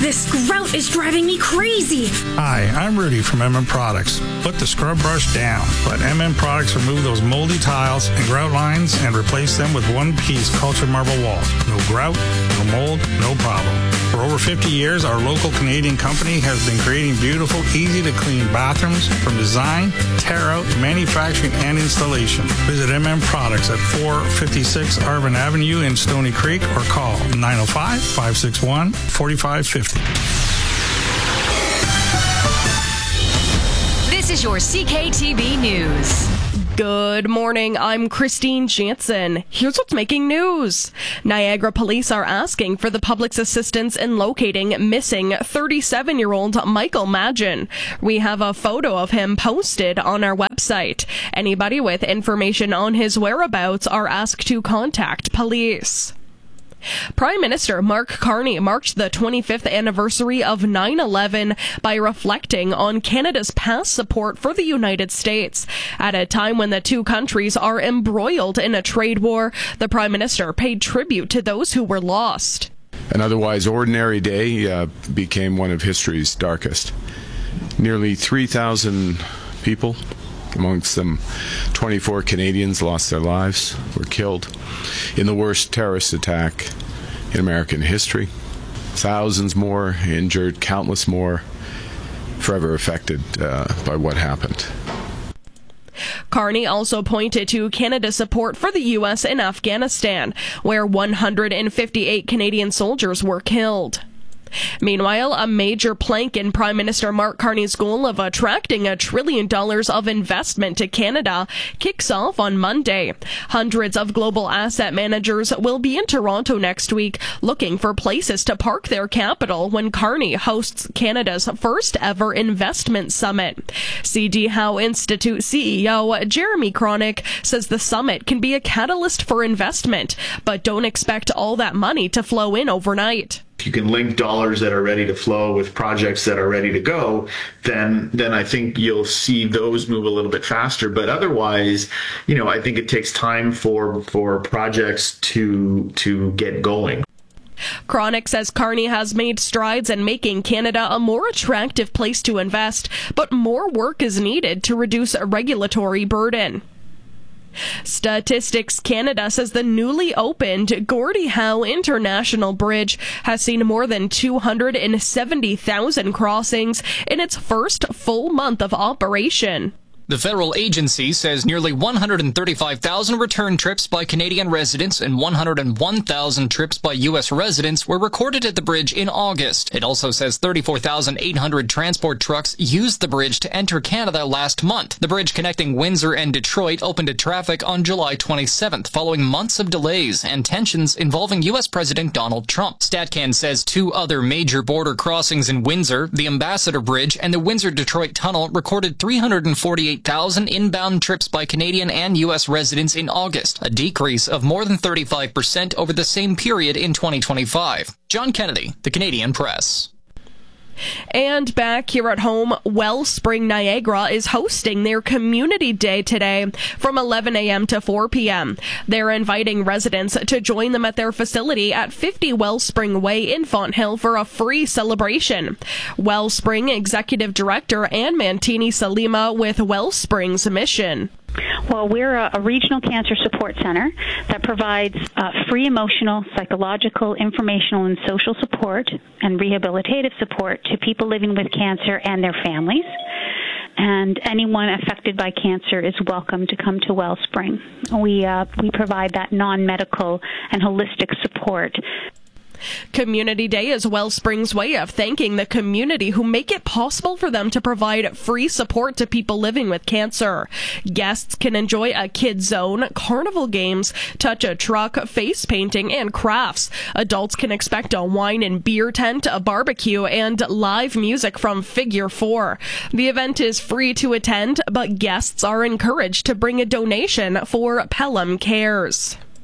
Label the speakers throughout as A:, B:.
A: This grout is driving me crazy.
B: Hi, I'm Rudy from MM Products. Put the scrub brush down. Let MM Products remove those moldy tiles and grout lines and replace them with one-piece cultured marble walls. No grout, no mold, no problem. For over 50 years, our local Canadian company has been creating beautiful, easy-to-clean bathrooms from design, tear-out, manufacturing, and installation. Visit MM Products at 456 Arvin Avenue in Stony Creek or call 905-561-4550.
C: This is your CKTB News.
D: Good morning, I'm Christine Jansen. Here's what's making news. Niagara police are asking for the public's assistance in locating missing 37-year-old Michael Magin. We have a photo of him posted on our website. Anybody with information on his whereabouts are asked to contact police. Prime Minister Mark Carney marked the 25th anniversary of 9/11 by reflecting on Canada's past support for the United States. At a time when the two countries are embroiled in a trade war, the Prime Minister paid tribute to those who were lost.
E: An otherwise ordinary day became one of history's darkest. Nearly 3,000 people, amongst them 24 Canadians, lost their lives, were killed in the worst terrorist attack in American history. Thousands more injured, countless more forever affected by what happened.
D: Carney also pointed to Canada's support for the U.S. in Afghanistan, where 158 Canadian soldiers were killed. Meanwhile, a major plank in Prime Minister Mark Carney's goal of attracting $1 trillion of investment to Canada kicks off on Monday. Hundreds of global asset managers will be in Toronto next week looking for places to park their capital when Carney hosts Canada's first ever investment summit. C.D. Howe Institute CEO Jeremy Cronick says the summit can be a catalyst for investment, but don't expect all that money to flow in overnight.
F: If you can link dollars that are ready to flow with projects that are ready to go, then I think you'll see those move a little bit faster. But otherwise, I think it takes time for projects to get going.
D: Cronick says Carney has made strides in making Canada a more attractive place to invest, but more work is needed to reduce a regulatory burden. Statistics Canada says the newly opened Gordie Howe International Bridge has seen more than 270,000 crossings in its first full month of operation.
G: The federal agency says nearly 135,000 return trips by Canadian residents and 101,000 trips by U.S. residents were recorded at the bridge in August. It also says 34,800 transport trucks used the bridge to enter Canada last month. The bridge connecting Windsor and Detroit opened to traffic on July 27th, following months of delays and tensions involving U.S. President Donald Trump. StatCan says two other major border crossings in Windsor, the Ambassador Bridge and the Windsor-Detroit Tunnel, recorded 348,000 inbound trips by Canadian and U.S. residents in August, a decrease of more than 35% over the same period in 2025. John Kennedy, The Canadian Press.
D: And back here at home, Wellspring Niagara is hosting their Community Day today from 11 a.m. to 4 p.m. They're inviting residents to join them at their facility at 50 Wellspring Way in Fonthill for a free celebration. Wellspring Executive Director Ann Mantini Salima with Wellspring's mission.
H: Well, we're a regional cancer support center that provides free emotional, psychological, informational, and social support and rehabilitative support to people living with cancer and their families. And anyone affected by cancer is welcome to come to Wellspring. We provide that non-medical and holistic support.
D: Community Day is Wellspring's way of thanking the community who make it possible for them to provide free support to people living with cancer. Guests can enjoy a kids zone, carnival games, touch a truck, face painting, and crafts. Adults can expect a wine and beer tent, a barbecue, and live music from Figure 4. The event is free to attend, but guests are encouraged to bring a donation for Pelham Cares.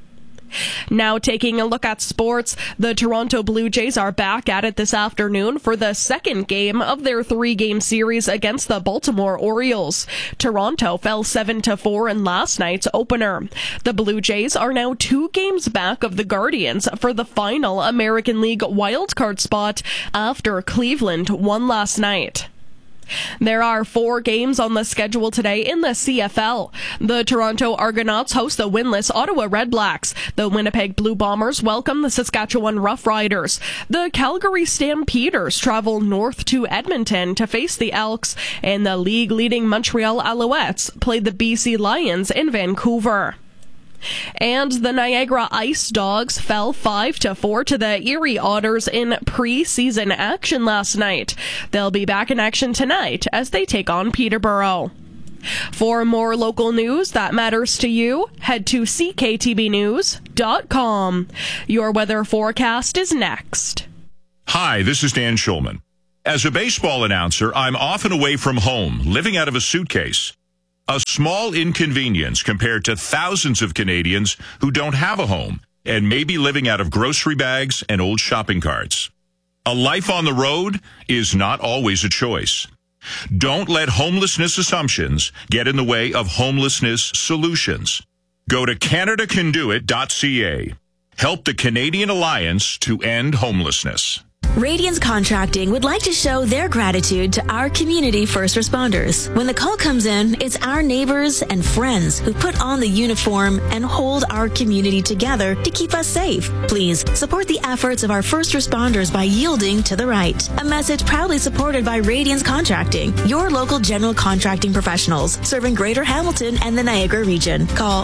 D: Now taking a look at sports, the Toronto Blue Jays are back at it this afternoon for the second game of their 3-game series against the Baltimore Orioles. Toronto fell 7-4 in last night's opener. The Blue Jays are now 2 games back of the Guardians for the final American League wildcard spot after Cleveland won last night. There are 4 games on the schedule today in the CFL. The Toronto Argonauts host the winless Ottawa Redblacks. The Winnipeg Blue Bombers welcome the Saskatchewan Roughriders. The Calgary Stampeders travel north to Edmonton to face the Elks, and the league-leading Montreal Alouettes play the BC Lions in Vancouver. And the Niagara Ice Dogs fell 5-4 to the Erie Otters in preseason action last night. They'll be back in action tonight as they take on Peterborough. For more local news that matters to you, head to cktbnews.com. Your weather forecast is next.
I: Hi, this is Dan Schulman. As a baseball announcer, I'm often away from home, living out of a suitcase. A small inconvenience compared to thousands of Canadians who don't have a home and may be living out of grocery bags and old shopping carts. A life on the road is not always a choice. Don't let homelessness assumptions get in the way of homelessness solutions. Go to CanadaCanDoIt.ca. Help the Canadian Alliance to End Homelessness.
J: Radiance Contracting would like to show their gratitude to our community first responders. When the call comes in, it's our neighbors and friends who put on the uniform and hold our community together to keep us safe. Please support the efforts of our first responders by yielding to the right. A message proudly supported by Radiance Contracting, your local general contracting professionals serving Greater Hamilton and the Niagara region. Call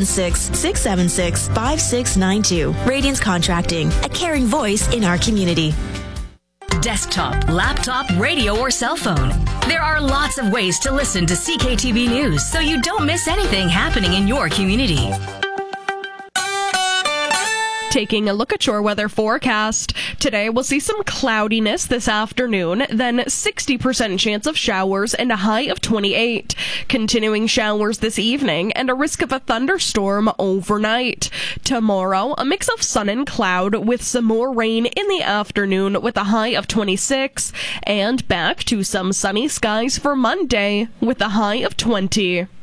J: 416-676-5692. Radiance Contracting, a caring voice in our community.
C: Desktop, laptop, radio, or cell phone. There are lots of ways to listen to CKTB News so you don't miss anything happening in your community.
D: Taking a look at your weather forecast. Today we'll see some cloudiness this afternoon, then 60% chance of showers and a high of 28. Continuing showers this evening and a risk of a thunderstorm overnight. Tomorrow, a mix of sun and cloud with some more rain in the afternoon with a high of 26. And back to some sunny skies for Monday with a high of 20.